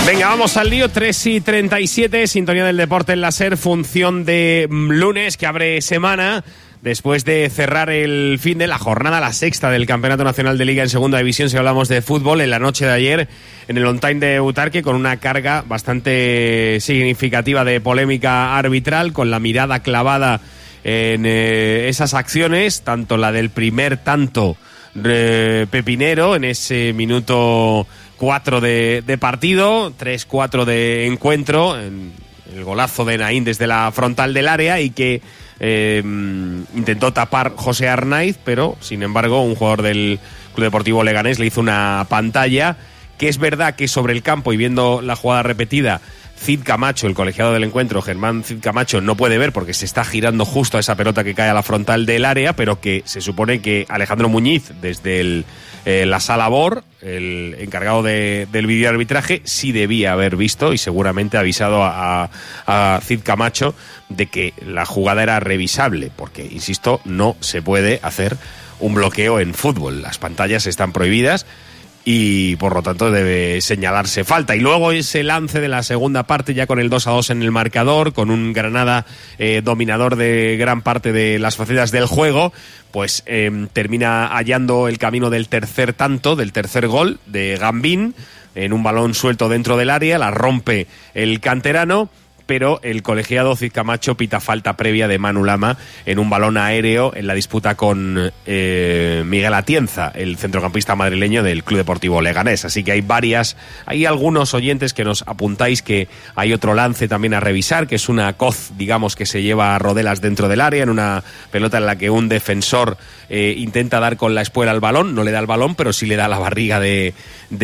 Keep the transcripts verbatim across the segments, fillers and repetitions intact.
Venga, vamos al lío. Tres y treinta y siete, sintonía del deporte en la SER, función de lunes que abre semana. Después de cerrar el fin de la jornada, la sexta del Campeonato Nacional de Liga en Segunda División, si hablamos de fútbol, en la noche de ayer, en el on-time de Butarque, con una carga bastante significativa de polémica arbitral, con la mirada clavada en eh, esas acciones, tanto la del primer tanto eh, pepinero, en ese minuto cuatro de, de partido, tres cuatro de encuentro, en el golazo de Naín desde la frontal del área, y que Eh, intentó tapar José Arnaiz, pero sin embargo un jugador del Club Deportivo Leganés le hizo una pantalla, que es verdad que sobre el campo, y viendo la jugada repetida, Cid Camacho, el colegiado del encuentro, Germán Cid Camacho, no puede ver porque se está girando justo a esa pelota que cae a la frontal del área, pero que se supone que Alejandro Muñiz, desde el, eh, la sala B O R, el encargado de, del videoarbitraje, sí debía haber visto y seguramente avisado a, a, a Cid Camacho de que la jugada era revisable, porque, insisto, no se puede hacer un bloqueo en fútbol. Las pantallas están prohibidas y por lo tanto debe señalarse falta. Y luego ese lance de la segunda parte, ya con el dos a dos en el marcador, con un Granada eh, dominador de gran parte de las facetas del juego, pues eh, termina hallando el camino del tercer tanto, del tercer gol de Gambín, en un balón suelto dentro del área, la rompe el canterano, pero el colegiado Cid Camacho pita falta previa de Manu Lama en un balón aéreo en la disputa con eh, Miguel Atienza, el centrocampista madrileño del Club Deportivo Leganés. Así que hay varias, hay algunos oyentes que nos apuntáis que hay otro lance también a revisar, que es una coz, digamos, que se lleva a Rodelas dentro del área, en una pelota en la que un defensor eh, intenta dar con la espuela al balón, no le da el balón, pero sí le da la barriga de,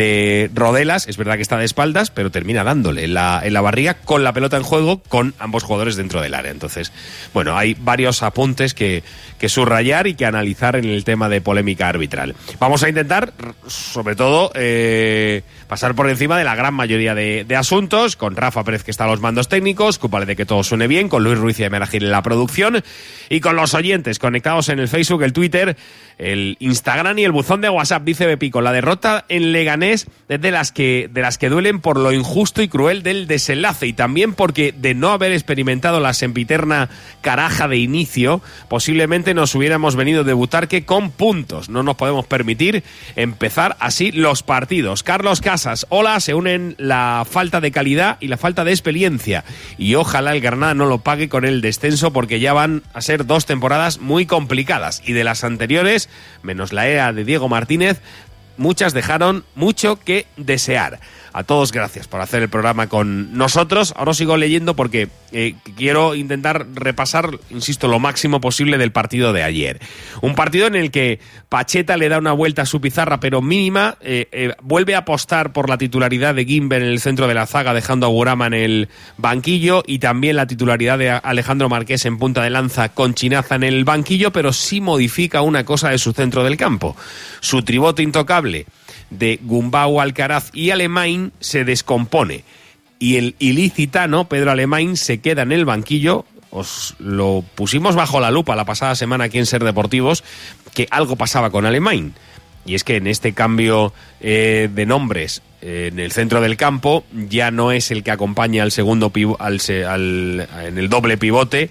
de Rodelas. Es verdad que está de espaldas, pero termina dándole en la, en la barriga con la pelota en juego, con ambos jugadores dentro del área. Entonces, bueno, hay varios apuntes que, que subrayar y que analizar en el tema de polémica arbitral. Vamos a intentar, sobre todo, eh, pasar por encima de la gran mayoría de, de asuntos, con Rafa Pérez, que está a los mandos técnicos, cúpale de que todo suene bien, con Luis Ruiz y Emeragir en la producción, y con los oyentes conectados en el Facebook, el Twitter, el Instagram y el buzón de WhatsApp. Dice Bepico, la derrota en Leganés es de las que, de las que duelen por lo injusto y cruel del desenlace, y también porque de no haber experimentado la sempiterna caraja de inicio, posiblemente nos hubiéramos venido de Butarque con puntos. No nos podemos permitir empezar así los partidos. Carlos Casas, hola, se unen la falta de calidad y la falta de experiencia, y ojalá el Granada no lo pague con el descenso, porque ya van a ser dos temporadas muy complicadas, y de las anteriores, menos la era de Diego Martínez, muchas dejaron mucho que desear. A todos gracias por hacer el programa con nosotros. Ahora sigo leyendo porque eh, quiero intentar repasar, insisto, lo máximo posible del partido de ayer. Un partido en el que Pacheta le da una vuelta a su pizarra, pero mínima, eh, eh, vuelve a apostar por la titularidad de Guimber en el centro de la zaga, dejando a Gurama en el banquillo, y también la titularidad de Alejandro Marqués en punta de lanza con Chinaza en el banquillo, pero sí modifica una cosa de su centro del campo. Su tribote intocable de Gumbau, Alcaraz y Alemán se descompone, y el ilicitano Pedro Alemán se queda en el banquillo. Os lo pusimos bajo la lupa la pasada semana aquí en Ser Deportivos, que algo pasaba con Alemán, y es que en este cambio eh, de nombres eh, en el centro del campo ya no es el que acompaña al segundo pivo, al, al, en el doble pivote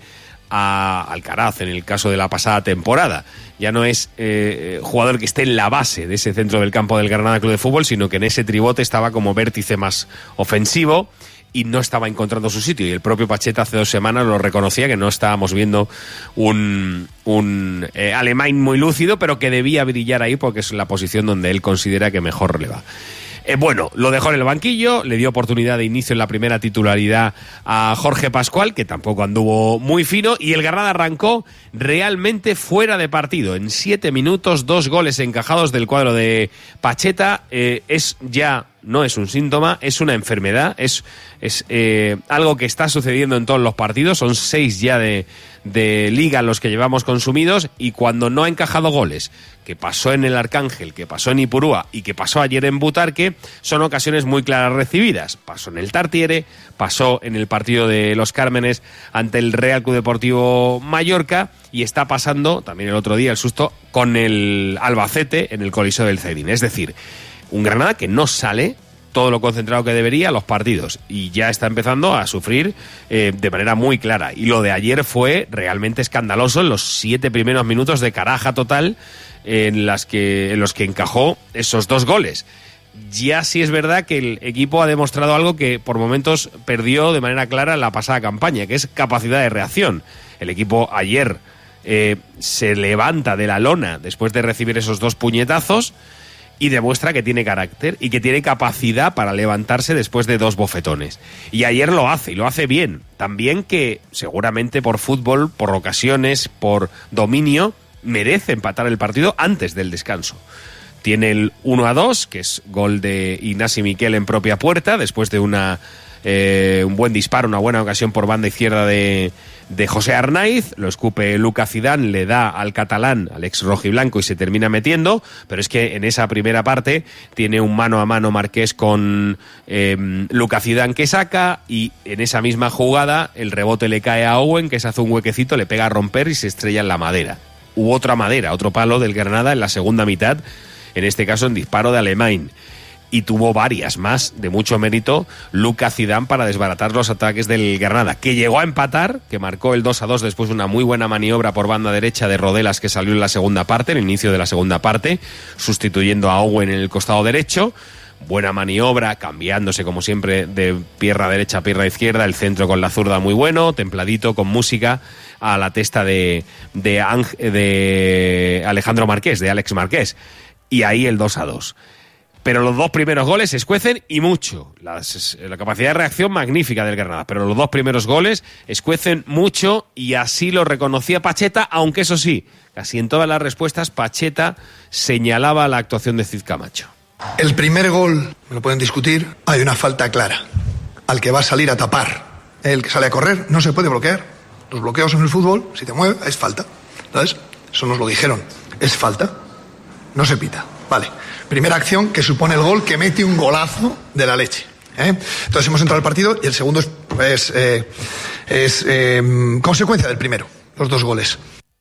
a Alcaraz en el caso de la pasada temporada. Ya no es eh, jugador que esté en la base de ese centro del campo del Granada Club de Fútbol, sino que en ese tribote estaba como vértice más ofensivo y no estaba encontrando su sitio. Y el propio Pacheta hace dos semanas lo reconocía, que no estábamos viendo un, un eh, Alemán muy lúcido, pero que debía brillar ahí porque es la posición donde él considera que mejor le va. Eh, bueno, lo dejó en el banquillo, le dio oportunidad de inicio en la primera titularidad a Jorge Pascual, que tampoco anduvo muy fino, y el Granada arrancó realmente fuera de partido. En siete minutos, dos goles encajados del cuadro de Pacheta. Eh, es ya... no es un síntoma, es una enfermedad, es, es eh, algo que está sucediendo en todos los partidos. Son seis ya de, de liga los que llevamos consumidos, y cuando no ha encajado goles, que pasó en el Arcángel, que pasó en Ipurúa y que pasó ayer en Butarque, son ocasiones muy claras recibidas. Pasó en el Tartiere, pasó en el partido de Los Cármenes ante el Real Club Deportivo Mallorca, y está pasando también el otro día el susto con el Albacete en el Coliseo del Zaidín. Es decir, un Granada que no sale todo lo concentrado que debería los partidos, y ya está empezando a sufrir eh, de manera muy clara. Y lo de ayer fue realmente escandaloso en los siete primeros minutos de caraja total en, las que, en los que encajó esos dos goles. Ya sí es verdad que el equipo ha demostrado algo que por momentos perdió de manera clara en la pasada campaña, que es capacidad de reacción. El equipo ayer eh, se levanta de la lona después de recibir esos dos puñetazos y demuestra que tiene carácter y que tiene capacidad para levantarse después de dos bofetones. Y ayer lo hace, y lo hace bien. También que seguramente por fútbol, por ocasiones, por dominio, merece empatar el partido antes del descanso. Tiene el uno a dos, que es gol de Ignasi Miquel en propia puerta, después de una eh, un buen disparo, una buena ocasión por banda izquierda de, de José Arnaiz. Lo escupe Luca Zidane, le da al catalán, al ex rojiblanco, y se termina metiendo. Pero es que en esa primera parte tiene un mano a mano Marqués con eh, Luca Zidane que saca, y en esa misma jugada el rebote le cae a Owen, que se hace un huequecito, le pega a romper y se estrella en la madera. Hubo otra madera, otro palo del Granada en la segunda mitad, en este caso en disparo de Alemán. Y tuvo varias más de mucho mérito Luca Zidane para desbaratar los ataques del Granada, que llegó a empatar, que marcó el dos a dos después de una muy buena maniobra por banda derecha de Rodelas, que salió en la segunda parte, en el inicio de la segunda parte, sustituyendo a Owen en el costado derecho. Buena maniobra, cambiándose como siempre de pierna derecha a pierna izquierda, el centro con la zurda muy bueno, templadito, con música, a la testa de, de, Ang- de Alejandro Marqués, de Alex Marqués. Y ahí el dos a dos. Pero los dos primeros goles se escuecen y mucho. Las, la capacidad de reacción magnífica del Granada, pero los dos primeros goles escuecen mucho, y así lo reconocía Pacheta, aunque eso sí, casi en todas las respuestas Pacheta señalaba la actuación de Cid Camacho. El primer gol, me lo pueden discutir, hay una falta clara al que va a salir a tapar. El que sale a correr no se puede bloquear. Los bloqueos en el fútbol, si te mueve, es falta. ¿Sabes? Eso nos lo dijeron. Es falta. No se pita. Vale. Primera acción que supone el gol, que mete un golazo de la leche. ¿eh? Entonces hemos entrado al partido y el segundo es, es, eh, es eh, consecuencia del primero. Los dos goles.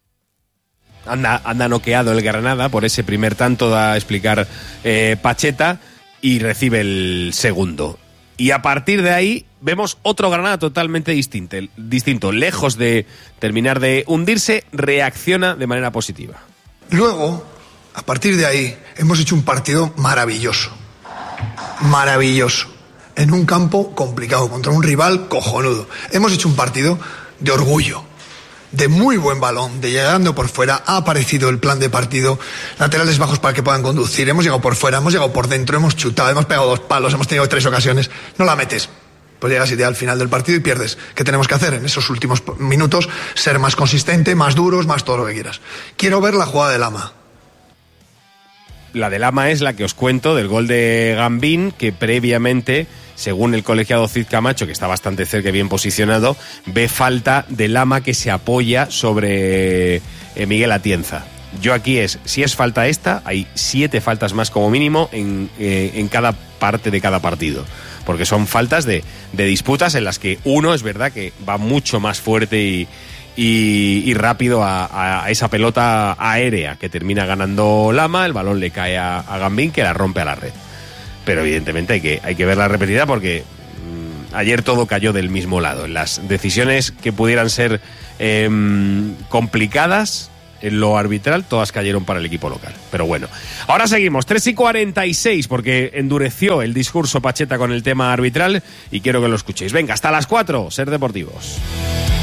Anda, anda noqueado el Granada por ese primer tanto, da a explicar eh, Pacheta, y recibe el segundo. Y a partir de ahí vemos otro Granada totalmente distinto, distinto. Lejos de terminar de hundirse, reacciona de manera positiva. Luego, a partir de ahí, hemos hecho un partido maravilloso. Maravilloso. En un campo complicado, contra un rival cojonudo. Hemos hecho un partido de orgullo, de muy buen balón, de llegando por fuera. Ha aparecido el plan de partido, laterales bajos para que puedan conducir. Hemos llegado por fuera, hemos llegado por dentro, hemos chutado, hemos pegado dos palos, hemos tenido tres ocasiones. No la metes, pues llegas y al final del partido y pierdes. ¿Qué tenemos que hacer en esos últimos minutos? Ser más consistente, más duros, más todo lo que quieras. Quiero ver la jugada de Lama. La de Lama es la que os cuento, del gol de Gambín, que previamente, según el colegiado Cid Camacho, que está bastante cerca y bien posicionado, ve falta de Lama que se apoya sobre eh, Miguel Atienza. Yo aquí es, si es falta esta, hay siete faltas más como mínimo en, eh, en cada parte de cada partido. Porque son faltas de, de disputas en las que uno es verdad que va mucho más fuerte y, y, y rápido a, a esa pelota aérea que termina ganando Lama, el balón le cae a, a Gambín, que la rompe a la red. Pero evidentemente hay que, hay que ver la repetida, porque mmm, ayer todo cayó del mismo lado. En las decisiones que pudieran ser eh, complicadas en lo arbitral, todas cayeron para el equipo local. Pero bueno, ahora seguimos, tres y cuarenta y seis, porque endureció el discurso Pacheta con el tema arbitral y quiero que lo escuchéis. Venga, hasta las cuatro, Ser Deportivos.